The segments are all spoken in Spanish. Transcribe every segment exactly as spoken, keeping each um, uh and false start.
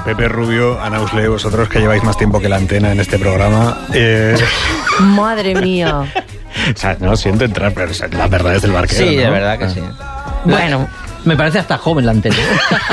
Pepe Rubio, Ana Usle, vosotros que lleváis más tiempo que la antena en este programa. Eh... Madre mía. O sea, no siento entrar, pero la verdad es del barquero. Sí, ¿no? de verdad que ah. sí. Bueno, me parece hasta joven la antena.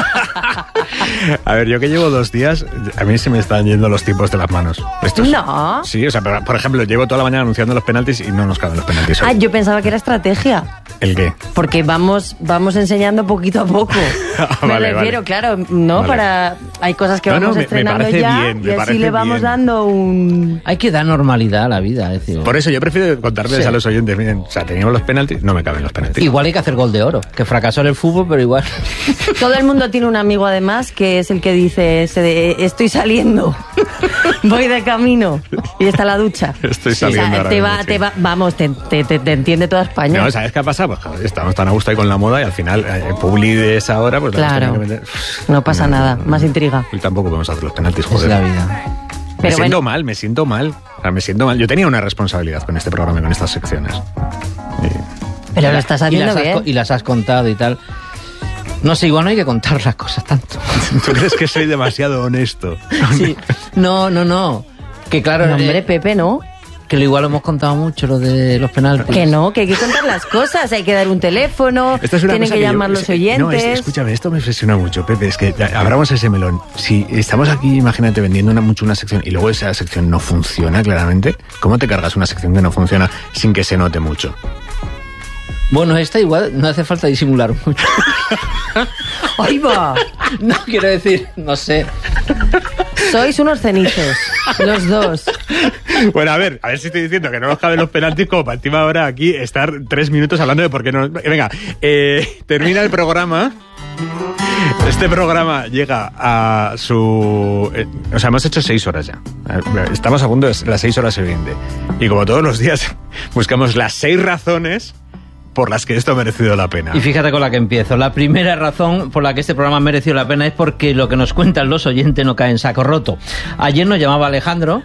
A ver, yo que llevo dos días, a mí se me están yendo los tipos de las manos. Estos, no. Sí, o sea, por, por ejemplo, llevo toda la mañana anunciando los penaltis y no nos caben los penaltis. Ah, yo pensaba que era estrategia. ¿El qué? Porque vamos vamos enseñando poquito a poco. ah, me vale, refiero, vale. claro, no vale. para... Hay cosas que no, vamos no, me, estrenando me ya bien, y así le vamos bien. dando un... Hay que dar normalidad a la vida. Es decir, por eso yo prefiero contarles sí. a los oyentes, miren, o sea, teníamos los penaltis, no me caben los penaltis. Igual hay que hacer gol de oro, que fracasó en el fútbol, pero igual... Todo el mundo tiene un amigo además que es el que dice ese de, estoy saliendo, voy de camino y está la ducha. Estoy Sí, saliendo o sea, ahora te mismo, va, sí. te va, vamos, te, te, te, te entiende toda España. No, ¿sabes qué ha pasado? Pues joder, estamos tan a gusto ahí con la moda y al final, eh, Publi de esa hora, pues... Claro, que meter... no pasa no, nada, no, más intriga. Y tampoco podemos hacer los penaltis, joder. Es la vida. Me Pero siento bueno. mal, me siento mal. O sea, me siento mal. Yo tenía una responsabilidad con este programa y con estas secciones. Y... Pero lo estás y haciendo las has, bien. y las has contado y tal. No sé, igual no hay que contar las cosas tanto. ¿Tú crees que soy demasiado honesto? Sí. No, no, no. Que claro, No, hombre, eh, Pepe, ¿no? que lo igual hemos contado mucho, lo de los penaltis. Que no, que hay que contar las cosas, hay que dar un teléfono, Esta es una tienen cosa que yo- llamar los es- oyentes. No, es- escúchame, esto me obsesiona mucho, Pepe. Es que ya, abramos ese melón. Si estamos aquí, imagínate, vendiendo una, mucho una sección y luego esa sección no funciona claramente, ¿cómo te cargas una sección que no funciona sin que se note mucho? Bueno, esta igual no hace falta disimular mucho. ¡Ahí va! No, quiero decir, no sé. Sois unos cenizos, los dos. Bueno, a ver, a ver si estoy diciendo que no nos caben los penaltis como para encima ahora aquí estar tres minutos hablando de por qué no... Venga, eh, termina el programa. Este programa llega a su... eh, o sea, hemos hecho seis horas ya. Estamos a punto de las seis horas siguientes. Y como todos los días, buscamos las seis razones por las que esto ha merecido la pena. Y fíjate con la que empiezo. La primera razón por la que este programa ha merecido la pena es porque lo que nos cuentan los oyentes no cae en saco roto. Ayer nos llamaba Alejandro.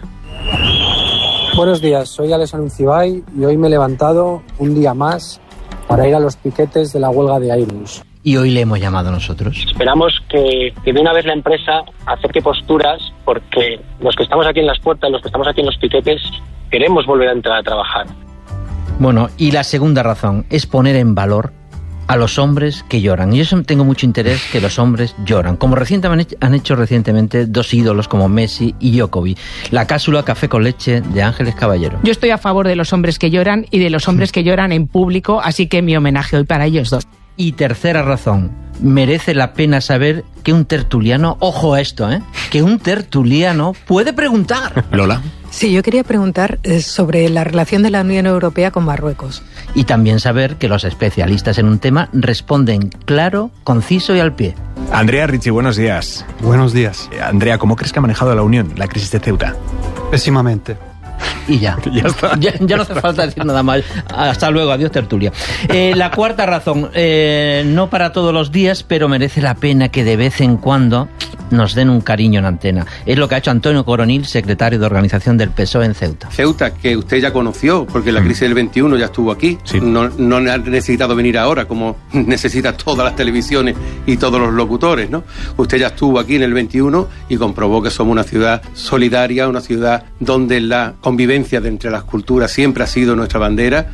Buenos días, soy Alex Anuncibay y hoy me he levantado un día más para ir a los piquetes de la huelga de Airbus. Y hoy le hemos llamado nosotros. Esperamos que, que de una vez la empresa acerque posturas, porque los que estamos aquí en las puertas, los que estamos aquí en los piquetes, queremos volver a entrar a trabajar. Bueno, y la segunda razón es poner en valor a los hombres que lloran. Y yo tengo mucho interés que los hombres lloran, como recientemente han hecho recientemente dos ídolos como Messi y Djokovic. La cápsula Café con leche de Ángeles Caballero. Yo estoy a favor de los hombres que lloran y de los hombres que lloran en público, así que mi homenaje hoy para ellos dos. Y tercera razón, merece la pena saber que un tertuliano, ojo a esto, ¿eh? que un tertuliano puede preguntar. Lola. Sí, yo quería preguntar eh, sobre la relación de la Unión Europea con Marruecos. Y también saber que los especialistas en un tema responden claro, conciso y al pie. Andrea Ricci, buenos días. Buenos días. Eh, Andrea, ¿cómo crees que ha manejado la Unión la crisis de Ceuta? Pésimamente. Y ya. Ya está. Ya, ya no hace falta decir nada más. Hasta luego, adiós tertulia. Eh, la cuarta razón, eh, no para todos los días, pero merece la pena que de vez en cuando nos den un cariño en antena. Es lo que ha hecho Antonio Coronil, secretario de organización del P S O E en Ceuta. Ceuta, que usted ya conoció, porque la crisis del veintiuno ya estuvo aquí. Sí. No, no ha necesitado venir ahora, como necesita todas las televisiones y todos los locutores, ¿no? Usted ya estuvo aquí en el veintiuno y comprobó que somos una ciudad solidaria, una ciudad donde la convivencia de entre las culturas siempre ha sido nuestra bandera.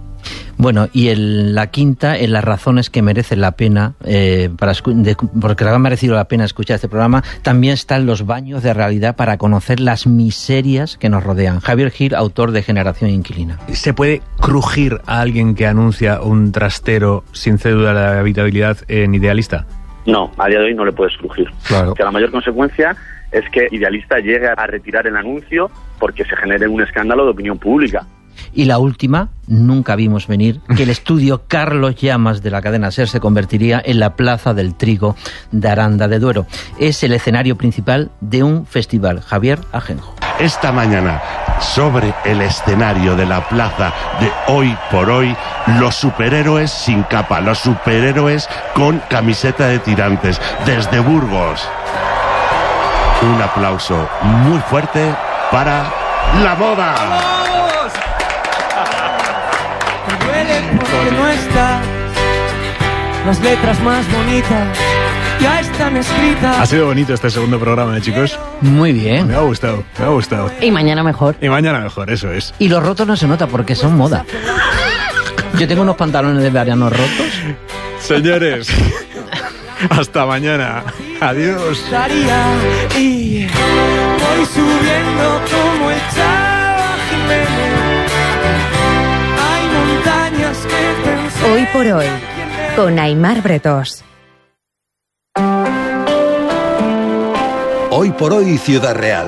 Bueno, y el, la quinta, en las razones que merecen la pena, eh, para de, porque le ha merecido la pena escuchar este programa, también están los baños de realidad para conocer las miserias que nos rodean. Javier Gil, autor de Generación Inquilina. ¿Se puede crujir a alguien que anuncia un trastero sin cédula de habitabilidad en Idealista? No, a día de hoy no le puedes crujir. Claro. Que la mayor consecuencia es que Idealista llegue a retirar el anuncio porque se genere un escándalo de opinión pública. Y la última, nunca vimos venir que el estudio Carlos Llamas de la cadena SER se convertiría en la Plaza del Trigo de Aranda de Duero. Es el escenario principal de un festival. Javier Ajenjo. Esta mañana, sobre el escenario de la plaza de Hoy por Hoy, los superhéroes sin capa, los superhéroes con camiseta de tirantes, desde Burgos. Un aplauso muy fuerte para la moda. Duele porque no está las letras más bonitas ya están escritas. Ha sido bonito este segundo programa, ¿eh, chicos? Muy bien. Me ha gustado, me ha gustado. Y mañana mejor. Y mañana mejor, eso es. Y los rotos no se nota porque son moda. Yo tengo unos pantalones de verano rotos. Señores, hasta mañana. Adiós. Y voy subiendo como el Chava Jiménez. Hay montañas que pensé. Hoy por hoy, con Aimar Bretós. Hoy por hoy, Ciudad Real.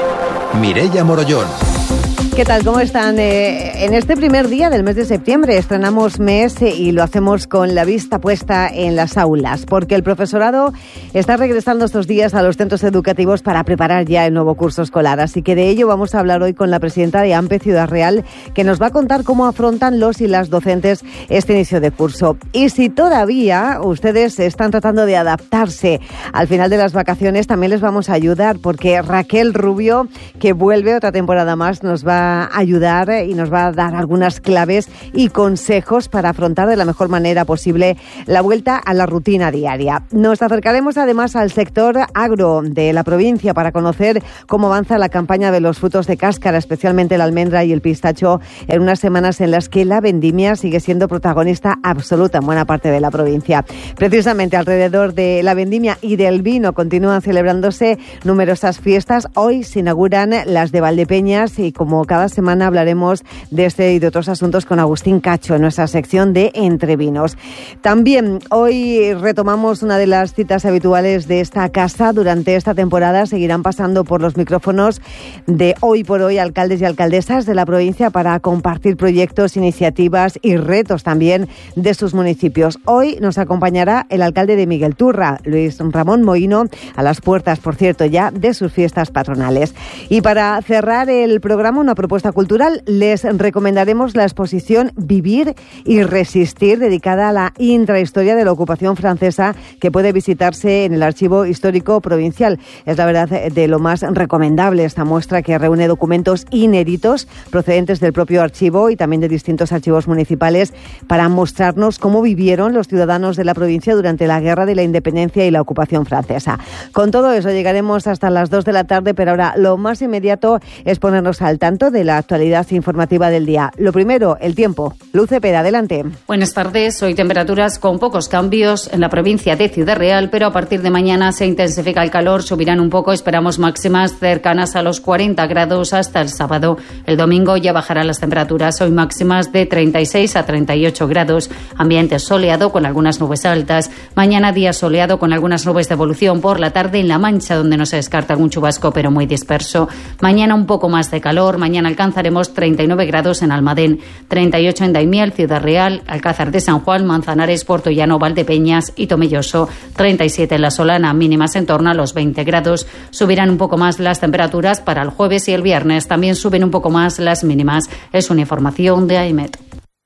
Mireia Morollón. ¿Qué tal? ¿Cómo están? Eh, en este primer día del mes de septiembre estrenamos mes eh, y lo hacemos con la vista puesta en las aulas, porque el profesorado está regresando estos días a los centros educativos para preparar ya el nuevo curso escolar. Así que de ello vamos a hablar hoy con la presidenta de AMPE Ciudad Real, que nos va a contar cómo afrontan los y las docentes este inicio de curso. Y si todavía ustedes están tratando de adaptarse al final de las vacaciones, también les vamos a ayudar, porque Raquel Rubio, que vuelve otra temporada más, nos va a ayudar y nos va a dar algunas claves y consejos para afrontar de la mejor manera posible la vuelta a la rutina diaria. Nos acercaremos además al sector agro de la provincia para conocer cómo avanza la campaña de los frutos de cáscara, especialmente la almendra y el pistacho, en unas semanas en las que la vendimia sigue siendo protagonista absoluta en buena parte de la provincia. Precisamente alrededor de la vendimia y del vino continúan celebrándose numerosas fiestas. Hoy se inauguran las de Valdepeñas y como cada Cada semana hablaremos de este y de otros asuntos con Agustín Cacho en nuestra sección de Entre Vinos. También hoy retomamos una de las citas habituales de esta casa. Durante esta temporada seguirán pasando por los micrófonos de Hoy por Hoy alcaldes y alcaldesas de la provincia para compartir proyectos, iniciativas y retos también de sus municipios. Hoy nos acompañará el alcalde de Miguelturra, Luis Ramón Mohino, a las puertas, por cierto, ya de sus fiestas patronales. Y para cerrar el programa, una propuesta cultural, les recomendaremos la exposición Vivir y Resistir, dedicada a la intrahistoria de la ocupación francesa, que puede visitarse en el Archivo Histórico Provincial. Es la verdad de lo más recomendable esta muestra, que reúne documentos inéditos procedentes del propio archivo y también de distintos archivos municipales para mostrarnos cómo vivieron los ciudadanos de la provincia durante la Guerra de la Independencia y la ocupación francesa. Con todo eso llegaremos hasta las dos de la tarde, pero ahora lo más inmediato es ponernos al tanto de la actualidad informativa del día. Lo primero, el tiempo. Luz Cepeda, adelante. Buenas tardes. Hoy temperaturas con pocos cambios en la provincia de Ciudad Real, pero a partir de mañana se intensifica el calor, subirán un poco, esperamos máximas cercanas a los cuarenta grados hasta el sábado. El domingo ya bajarán las temperaturas, hoy máximas de treinta y seis a treinta y ocho grados, ambiente soleado con algunas nubes altas. Mañana día soleado con algunas nubes de evolución por la tarde en La Mancha, donde no se descarta algún chubasco, pero muy disperso. Mañana un poco más de calor, mañana alcanzaremos treinta y nueve grados en Almadén, treinta y ocho en Daimiel, Ciudad Real, Alcázar de San Juan, Manzanares, Puertollano, Valdepeñas y Tomelloso, treinta y siete en La Solana, mínimas en torno a los veinte grados. Subirán un poco más las temperaturas para el jueves y el viernes, también suben un poco más las mínimas. Es una información de AEMET.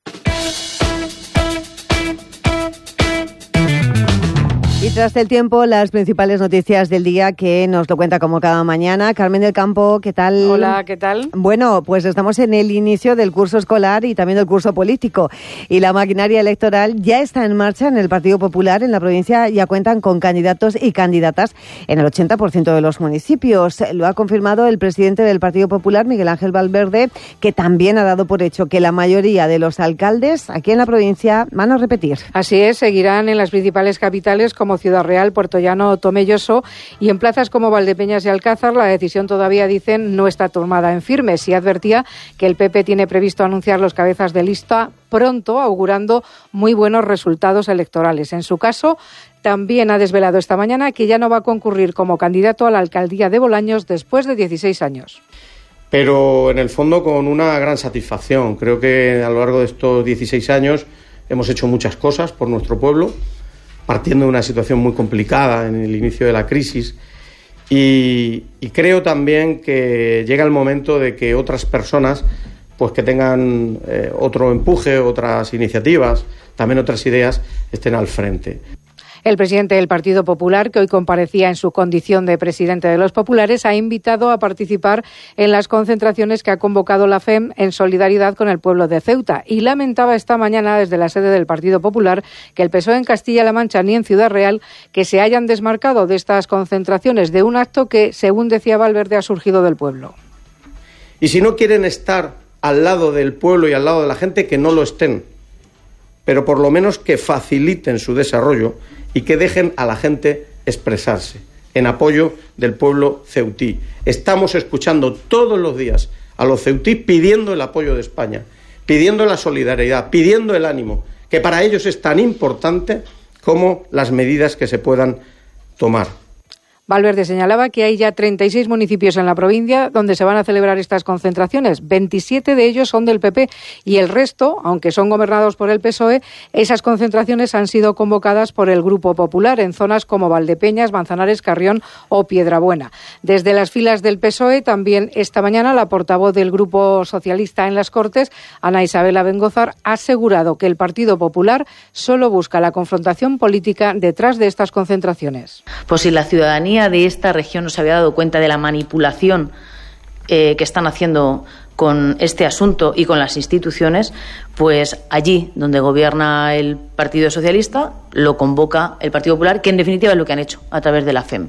Y tras el tiempo, las principales noticias del día que nos lo cuenta como cada mañana. Carmen del Campo, ¿qué tal? Hola, ¿qué tal? Bueno, pues estamos en el inicio del curso escolar y también del curso político. Y la maquinaria electoral ya está en marcha en el Partido Popular. En la provincia ya cuentan con candidatos y candidatas en el ochenta por ciento de los municipios. Lo ha confirmado el presidente del Partido Popular, Miguel Ángel Valverde, que también ha dado por hecho que la mayoría de los alcaldes aquí en la provincia van a repetir. Así es, seguirán en las principales capitales como Ciudad Real, Puertollano o Tomelloso, y en plazas como Valdepeñas y Alcázar la decisión todavía, dicen, no está tomada en firme. Sí advertía que el P P tiene previsto anunciar los cabezas de lista pronto, augurando muy buenos resultados electorales. En su caso, también ha desvelado esta mañana que ya no va a concurrir como candidato a la alcaldía de Bolaños después de dieciséis años. Pero en el fondo con una gran satisfacción. Creo que a lo largo de estos dieciséis años hemos hecho muchas cosas por nuestro pueblo, partiendo de una situación muy complicada en el inicio de la crisis, y, y creo también que llega el momento de que otras personas pues que tengan eh, otro empuje, otras iniciativas, también otras ideas, estén al frente. El presidente del Partido Popular, que hoy comparecía en su condición de presidente de los populares, ha invitado a participar en las concentraciones que ha convocado la F E M en solidaridad con el pueblo de Ceuta y lamentaba esta mañana desde la sede del Partido Popular que el P S O E en Castilla-La Mancha ni en Ciudad Real que se hayan desmarcado de estas concentraciones, de un acto que, según decía Valverde, ha surgido del pueblo. Y si no quieren estar al lado del pueblo y al lado de la gente, que no lo estén, pero por lo menos que faciliten su desarrollo y que dejen a la gente expresarse en apoyo del pueblo ceutí. Estamos escuchando todos los días a los ceutí pidiendo el apoyo de España, pidiendo la solidaridad, pidiendo el ánimo, que para ellos es tan importante como las medidas que se puedan tomar. Valverde señalaba que hay ya treinta y seis municipios en la provincia donde se van a celebrar estas concentraciones. veintisiete de ellos son del P P y el resto, aunque son gobernados por el P S O E, esas concentraciones han sido convocadas por el Grupo Popular en zonas como Valdepeñas, Manzanares, Carrión o Piedrabuena. Desde las filas del P S O E, también esta mañana la portavoz del Grupo Socialista en las Cortes, Ana Isabel Abengozar, ha asegurado que el Partido Popular solo busca la confrontación política detrás de estas concentraciones. Pues si la ciudadanía de esta región no se había dado cuenta de la manipulación eh, que están haciendo con este asunto y con las instituciones, pues allí donde gobierna el Partido Socialista lo convoca el Partido Popular, que en definitiva es lo que han hecho a través de la F E M.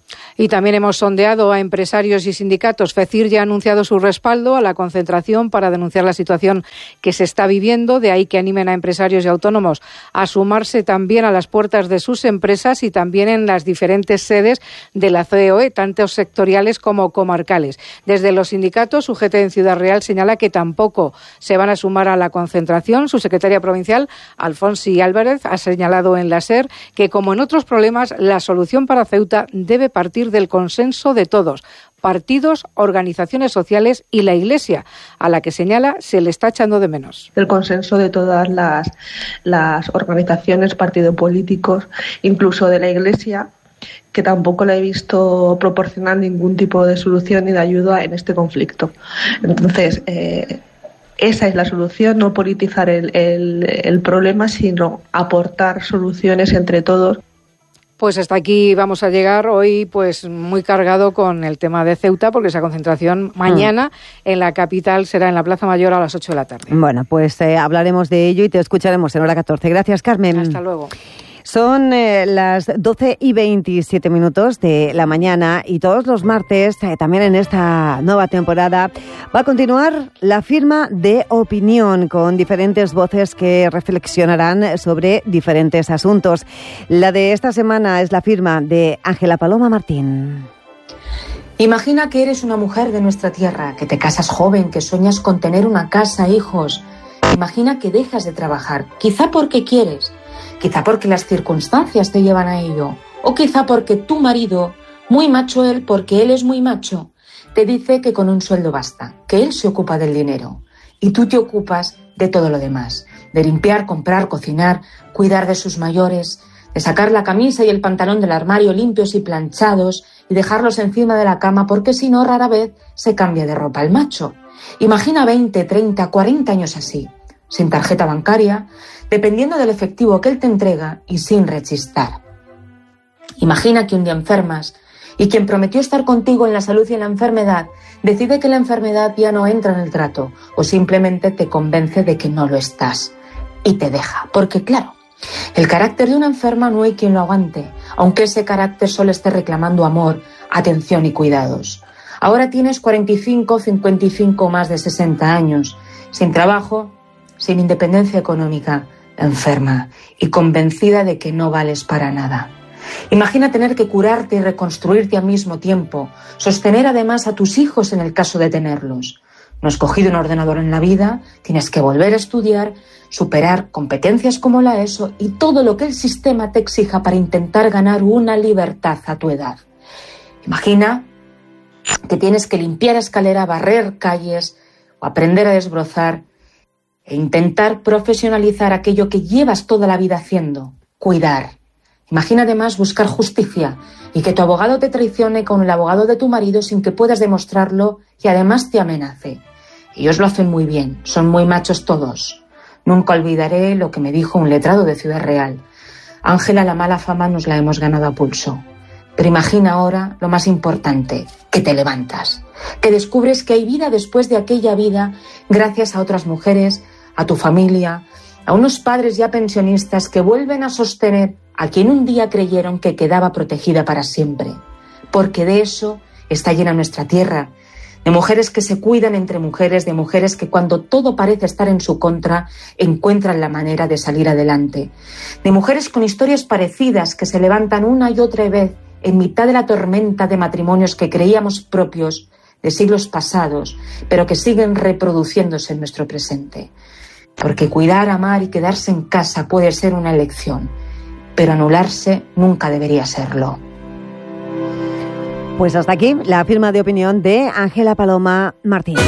Y también hemos sondeado a empresarios y sindicatos. FECIR ya ha anunciado su respaldo a la concentración para denunciar la situación que se está viviendo. De ahí que animen a empresarios y autónomos a sumarse también a las puertas de sus empresas y también en las diferentes sedes de la C O E, tanto sectoriales como comarcales. Desde los sindicatos, U G T en Ciudad Real señala que tampoco se van a sumar a la concentración. Su secretaria provincial, Alfonsi Álvarez, ha señalado en la SER que, como en otros problemas, la solución para Ceuta debe partir del consenso de todos, partidos, organizaciones sociales y la Iglesia, a la que señala se le está echando de menos. El consenso de todas las, las organizaciones, partidos políticos, incluso de la Iglesia, que tampoco la he visto proporcionar ningún tipo de solución ni de ayuda en este conflicto. Entonces, eh, esa es la solución, no politizar el, el, el problema, sino aportar soluciones entre todos. Pues hasta aquí vamos a llegar hoy, pues muy cargado con el tema de Ceuta, porque esa concentración mañana mm. en la capital será en la Plaza Mayor a las ocho de la tarde. Bueno, pues eh, hablaremos de ello y te escucharemos en hora catorce. Gracias, Carmen. Hasta luego. Son eh, las doce y veintisiete minutos de la mañana y todos los martes, eh, también en esta nueva temporada, va a continuar la firma de opinión con diferentes voces que reflexionarán sobre diferentes asuntos. La de esta semana es la firma de Ángela Paloma Martín. Imagina que eres una mujer de nuestra tierra, que te casas joven, que sueñas con tener una casa, hijos. Imagina que dejas de trabajar, quizá porque quieres, quizá porque las circunstancias te llevan a ello, o quizá porque tu marido, muy macho él porque él es muy macho, te dice que con un sueldo basta, que él se ocupa del dinero y tú te ocupas de todo lo demás, de limpiar, comprar, cocinar, cuidar de sus mayores, de sacar la camisa y el pantalón del armario limpios y planchados y dejarlos encima de la cama porque si no rara vez se cambia de ropa el macho. Imagina veinte, treinta, cuarenta años así, sin tarjeta bancaria, dependiendo del efectivo que él te entrega y sin rechistar. Imagina que un día enfermas y quien prometió estar contigo en la salud y en la enfermedad decide que la enfermedad ya no entra en el trato o simplemente te convence de que no lo estás y te deja. Porque claro, el carácter de una enferma no hay quien lo aguante, aunque ese carácter solo esté reclamando amor, atención y cuidados. Ahora tienes cuarenta y cinco, cincuenta y cinco o más de sesenta años, sin trabajo, sin independencia económica, enferma y convencida de que no vales para nada. Imagina tener que curarte y reconstruirte al mismo tiempo, sostener además a tus hijos en el caso de tenerlos. No has cogido un ordenador en la vida, tienes que volver a estudiar, superar competencias como la ESO y todo lo que el sistema te exija para intentar ganar una libertad a tu edad. Imagina que tienes que limpiar escalera, barrer calles o aprender a desbrozar e intentar profesionalizar aquello que llevas toda la vida haciendo, cuidar. Imagina además buscar justicia y que tu abogado te traicione con el abogado de tu marido sin que puedas demostrarlo y además te amenace. Ellos lo hacen muy bien, son muy machos todos. Nunca olvidaré lo que me dijo un letrado de Ciudad Real. Ángela, la mala fama nos la hemos ganado a pulso. Pero imagina ahora lo más importante, que te levantas, que descubres que hay vida después de aquella vida gracias a otras mujeres, a tu familia, a unos padres ya pensionistas que vuelven a sostener a quien un día creyeron que quedaba protegida para siempre. Porque de eso está llena nuestra tierra, de mujeres que se cuidan entre mujeres, de mujeres que cuando todo parece estar en su contra, encuentran la manera de salir adelante, de mujeres con historias parecidas que se levantan una y otra vez en mitad de la tormenta de matrimonios que creíamos propios de siglos pasados, pero que siguen reproduciéndose en nuestro presente. Porque cuidar, amar y quedarse en casa puede ser una elección, pero anularse nunca debería serlo. Pues hasta aquí la firma de opinión de Ángela Paloma Martín.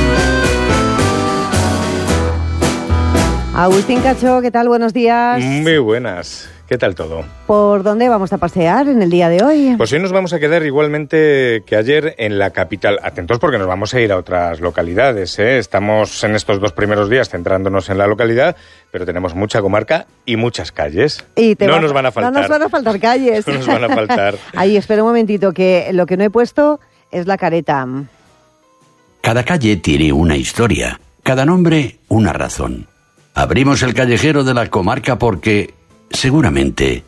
Agustín Cacho, ¿qué tal? Buenos días. Muy buenas. ¿Qué tal todo? ¿Por dónde vamos a pasear en el día de hoy? Pues hoy nos vamos a quedar igualmente que ayer en la capital. Atentos porque nos vamos a ir a otras localidades, ¿eh? Estamos en estos dos primeros días centrándonos en la localidad, pero tenemos mucha comarca y muchas calles. Y te no va, nos van a faltar. No nos van a faltar calles. No nos van a faltar. Ahí, espera un momentito, que lo que no he puesto es la careta. Cada calle tiene una historia, cada nombre una razón. Abrimos el callejero de la comarca porque seguramente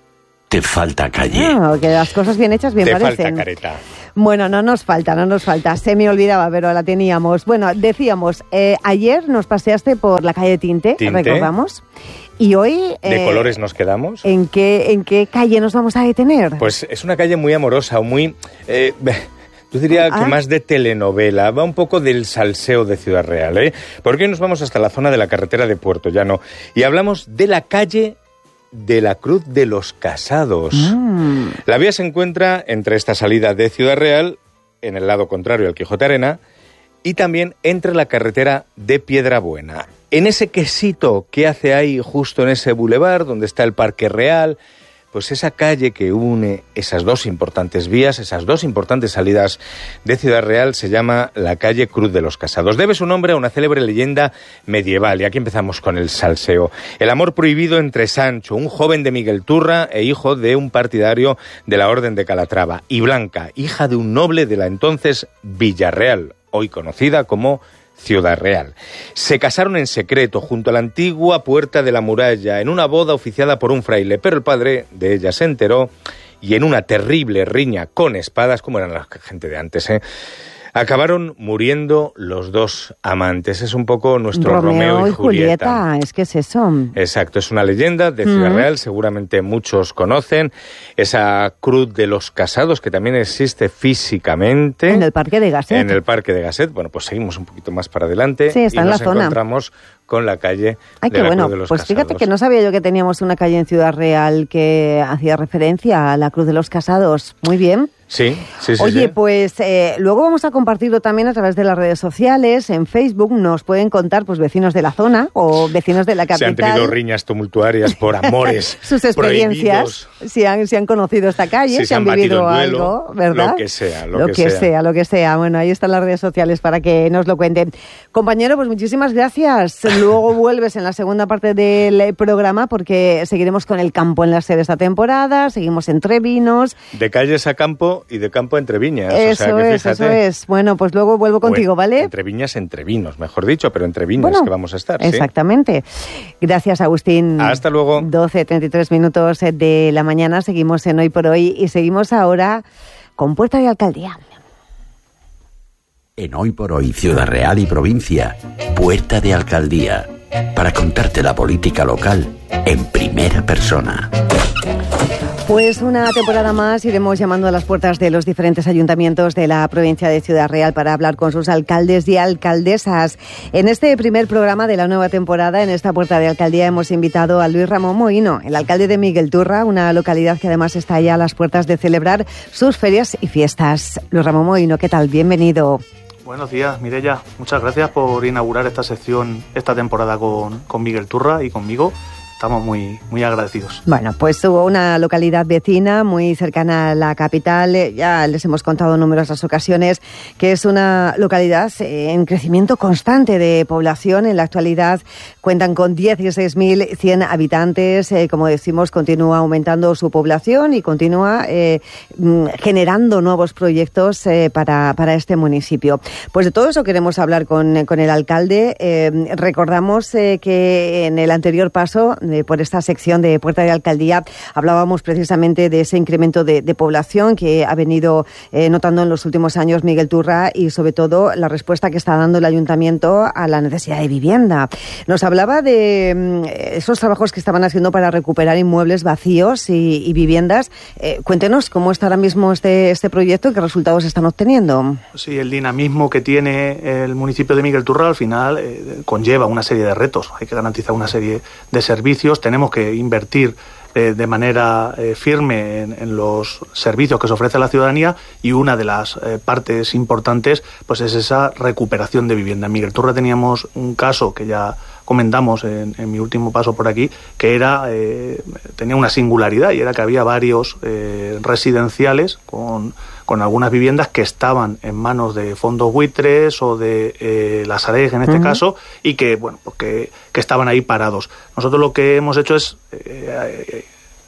te falta calle. Ah, que las cosas bien hechas bien te parecen. Te falta careta. Bueno, no nos falta, no nos falta. Se me olvidaba, pero la teníamos. Bueno, decíamos, eh, ayer nos paseaste por la calle Tinte, Tinte. recordamos. Y hoy... ¿De eh, colores nos quedamos? ¿en qué, ¿En qué calle nos vamos a detener? Pues es una calle muy amorosa, muy... Eh, Yo diría que ah. más de telenovela, va un poco del salseo de Ciudad Real, ¿eh? Porque hoy nos vamos hasta la zona de la carretera de Puerto Llano y hablamos de la calle de la Cruz de los Casados. Mm. La vía se encuentra entre esta salida de Ciudad Real, en el lado contrario al Quijote Arena, y también entre la carretera de Piedrabuena. En ese quesito que hace ahí, justo en ese bulevar donde está el Parque Real, pues esa calle que une esas dos importantes vías, esas dos importantes salidas de Ciudad Real, se llama la calle Cruz de los Casados. Debe su nombre a una célebre leyenda medieval, y aquí empezamos con el salseo. El amor prohibido entre Sancho, un joven de Miguelturra e hijo de un partidario de la Orden de Calatrava, y Blanca, hija de un noble de la entonces Villarreal, hoy conocida como Ciudad Real. Se casaron en secreto junto a la antigua Puerta de la Muralla en una boda oficiada por un fraile, pero el padre de ella se enteró y en una terrible riña con espadas, como eran la gente de antes, ¿eh? acabaron muriendo los dos amantes. Es un poco nuestro Romeo, Romeo y Julieta. Julieta. Es que es eso. Exacto, es una leyenda de Ciudad mm. Real, seguramente muchos conocen. Esa Cruz de los Casados que también existe físicamente. En el Parque de Gasset. En el Parque de Gasset. Bueno, pues seguimos un poquito más para adelante. Sí, está y en nos la zona. encontramos con la calle Ay, de qué la bueno. Cruz de los Pues Casados. fíjate que no sabía yo que teníamos una calle en Ciudad Real que hacía referencia a la Cruz de los Casados. Muy bien. Sí, sí, sí. Oye, sí. pues eh, luego vamos a compartirlo también a través de las redes sociales. En Facebook nos pueden contar pues vecinos de la zona o vecinos de la capital. Se han tenido riñas tumultuarias por amores sus experiencias, si han, si han conocido esta calle, si, si han, han vivido duelo, algo, ¿verdad? Lo que sea, lo, lo que, que sea. sea. Lo que sea. Bueno, ahí están las redes sociales para que nos lo cuenten. Compañero, pues muchísimas gracias. Luego vuelves en la segunda parte del programa porque seguiremos con el campo en la serie esta temporada, seguimos entre vinos. De calles a campo y de campo entre viñas. Eso o sea, que es, fíjate, eso es. Bueno, pues luego vuelvo contigo, bueno, ¿vale? Entre viñas, entre vinos, mejor dicho, pero entre viñas bueno, que vamos a estar. Exactamente. ¿sí? Gracias, Agustín. Hasta luego. doce treinta y tres minutos de la mañana. Seguimos en Hoy por Hoy y seguimos ahora con Puerta de Alcaldía. En Hoy por Hoy, Ciudad Real y Provincia, Puerta de Alcaldía, para contarte la política local en primera persona. Pues una temporada más iremos llamando a las puertas de los diferentes ayuntamientos de la provincia de Ciudad Real para hablar con sus alcaldes y alcaldesas. En este primer programa de la nueva temporada, en esta Puerta de Alcaldía, hemos invitado a Luis Ramón Mohino, el alcalde de Miguelturra, una localidad que además está ya a las puertas de celebrar sus ferias y fiestas. Luis Ramón Mohino, ¿qué tal? Bienvenido. Buenos días, Mireia. Muchas gracias por inaugurar esta sección, esta temporada con, con Miguelturra y conmigo. estamos muy, muy agradecidos. Bueno, pues hubo una localidad vecina muy cercana a la capital, eh, ya les hemos contado en numerosas ocasiones que es una localidad eh, en crecimiento constante de población. En la actualidad cuentan con dieciséis mil cien habitantes, eh, como decimos, continúa aumentando su población y continúa eh, generando nuevos proyectos eh, para, para este municipio. Pues de todo eso queremos hablar con, con el alcalde. Eh, recordamos eh, que en el anterior paso eh, por esta sección de Puerta de Alcaldía hablábamos precisamente de ese incremento de, de población que ha venido eh, notando en los últimos años Miguel Turra y sobre todo la respuesta que está dando el ayuntamiento a la necesidad de vivienda. Nos hablaba de mm, esos trabajos que estaban haciendo para recuperar inmuebles vacíos y, y viviendas. Eh, cuéntenos cómo está ahora mismo este, este proyecto y qué resultados están obteniendo. Sí, el dinamismo que tiene el municipio de Miguel Turra al final eh, conlleva una serie de retos. Hay que garantizar una serie de servicios, tenemos que invertir eh, de manera eh, firme en, en los servicios que se ofrece a la ciudadanía y una de las eh, partes importantes pues es esa recuperación de vivienda. En Miguel Turra teníamos un caso que ya comentamos en, en mi último paso por aquí, que era eh, tenía una singularidad y era que había varios eh, residenciales con, con algunas viviendas que estaban en manos de fondos buitres o de eh, la Sareb en este uh-huh. caso y que bueno pues que, que estaban ahí parados. Nosotros lo que hemos hecho es eh, eh,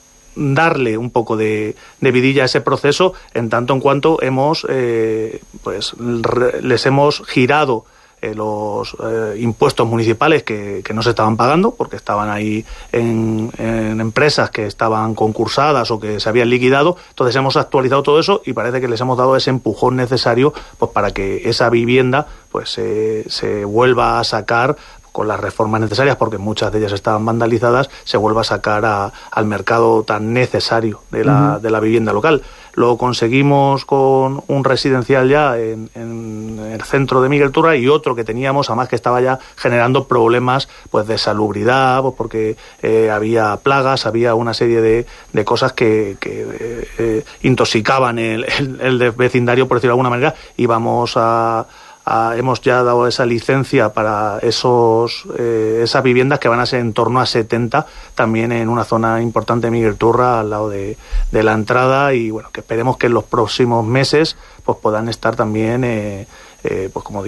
darle un poco de, de vidilla a ese proceso en tanto en cuanto hemos eh, pues re, les hemos girado Eh, los eh, impuestos municipales que, que no se estaban pagando porque estaban ahí en, en empresas que estaban concursadas o que se habían liquidado. Entonces hemos actualizado todo eso y parece que les hemos dado ese empujón necesario pues para que esa vivienda pues eh, se vuelva a sacar con las reformas necesarias, porque muchas de ellas estaban vandalizadas, se vuelva a sacar a, al mercado tan necesario de la, uh-huh. de la vivienda local. Lo conseguimos con un residencial ya en, en el centro de Miguel Turra y otro que teníamos, además que estaba ya generando problemas pues de salubridad, pues porque eh, había plagas, había una serie de, de cosas que, que eh, eh, intoxicaban el, el, el vecindario, por decirlo de alguna manera, y vamos a... Ah, hemos ya dado esa licencia para esos eh, esas viviendas que van a ser en torno a setenta, también en una zona importante de Miguel Turra, al lado de, de la entrada, y bueno, que esperemos que en los próximos meses pues puedan estar también, eh, eh, pues como digo,